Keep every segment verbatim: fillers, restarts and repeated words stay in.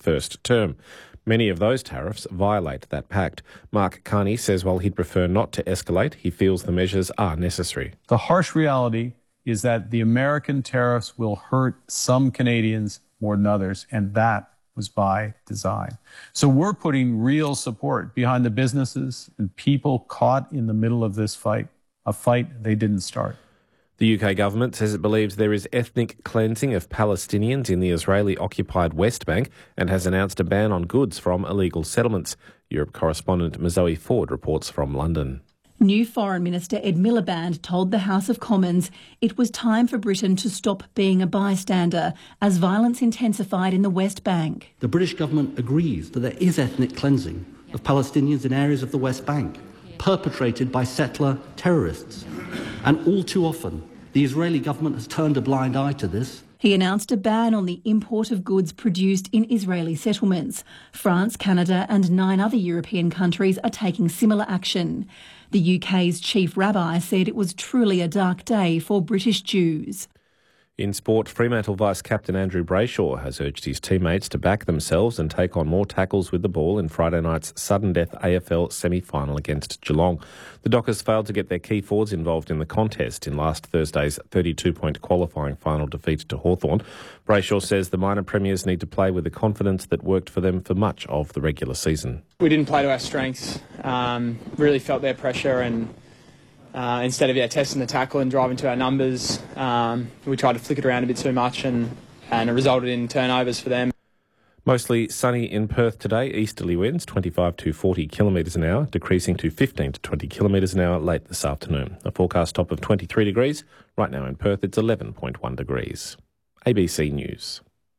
first term. Many of those tariffs violate that pact. Mark Carney says while he'd prefer not to escalate, he feels the measures are necessary. The harsh reality is that the American tariffs will hurt some Canadians more than others, and that was by design. So we're putting real support behind the businesses and people caught in the middle of this fight, a fight they didn't start. The U K government says it believes there is ethnic cleansing of Palestinians in the Israeli-occupied West Bank and has announced a ban on goods from illegal settlements. Europe correspondent Mazoe Ford reports from London. New Foreign Minister Ed Miliband told the House of Commons it was time for Britain to stop being a bystander as violence intensified in the West Bank. The British government agrees that there is ethnic cleansing of Palestinians in areas of the West Bank, perpetrated by settler terrorists. And all too often, the Israeli government has turned a blind eye to this. He announced a ban on the import of goods produced in Israeli settlements. France, Canada and nine other European countries are taking similar action. The U K's chief rabbi said it was truly a dark day for British Jews. In sport, Fremantle vice-captain Andrew Brayshaw has urged his teammates to back themselves and take on more tackles with the ball in Friday night's sudden death A F L semi-final against Geelong. The Dockers failed to get their key forwards involved in the contest in last Thursday's thirty-two point qualifying final defeat to Hawthorn. Brayshaw says the minor premiers need to play with the confidence that worked for them for much of the regular season. We didn't play to our strengths, um, really felt their pressure and Uh, instead of yeah, testing the tackle and driving to our numbers, um, we tried to flick it around a bit too much and, and it resulted in turnovers for them. Mostly sunny in Perth today. Easterly winds twenty-five to forty kilometres an hour, decreasing to fifteen to twenty kilometres an hour late this afternoon. A forecast top of twenty-three degrees. Right now in Perth it's eleven point one degrees. A B C News.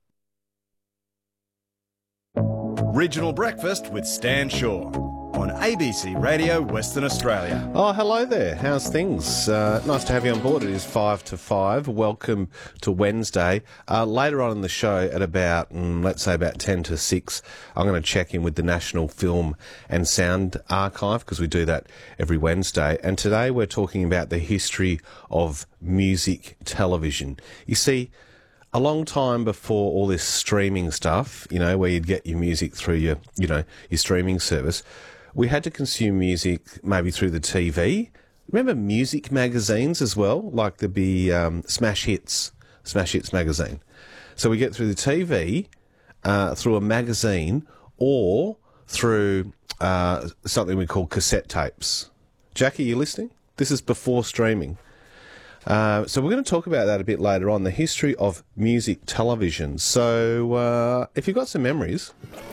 Regional Breakfast with Stan Shaw on A B C Radio Western Australia. Oh, hello there. How's things? Uh, nice to have you on board. It is five to five. Welcome to Wednesday. Uh, later on in the show at about, mm, let's say about ten to six, I'm going to check in with the National Film and Sound Archive because we do that every Wednesday. And today we're talking about the history of music television. You see, a long time before all this streaming stuff, you know, where you'd get your music through your, you know, your streaming service, we had to consume music maybe through the T V. Remember music magazines as well? Like there'd be um, Smash Hits, Smash Hits magazine. So we get through the T V, uh, through a magazine, or through uh, something we call cassette tapes. Jackie, you listening? This is before streaming. Uh, so we're going to talk about that a bit later on, the history of music television. So uh, if you've got some memories...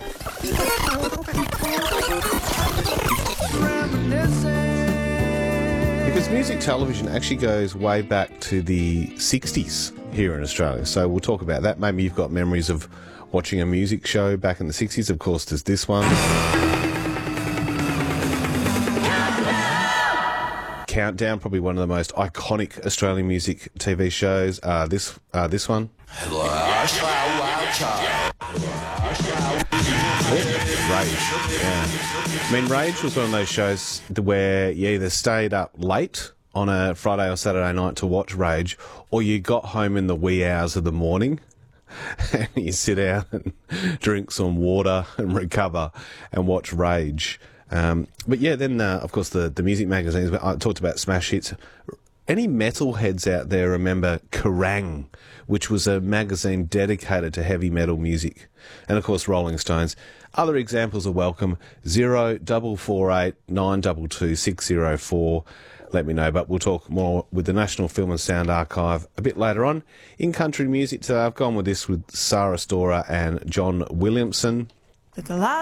Because music television actually goes way back to the sixties here in Australia. So we'll talk about that. Maybe you've got memories of watching a music show back in the sixties. Of course, there's this one. Countdown, probably one of the most iconic Australian music T V shows. Uh, this uh, this one. Rage. Yeah. I mean, Rage was one of those shows where you either stayed up late on a Friday or Saturday night to watch Rage, or you got home in the wee hours of the morning and you sit out and drink some water and recover and watch Rage. Um, but yeah, then, uh, of course, the, the music magazines, I talked about Smash Hits. Any metalheads out there remember Kerrang, which was a magazine dedicated to heavy metal music? And, of course, Rolling Stones. Other examples are welcome. Zero double four eight nine two two six zero four. Let me know. But we'll talk more with the National Film and Sound Archive a bit later on. In country music today, I've gone with this with Sarah Storer and John Williamson.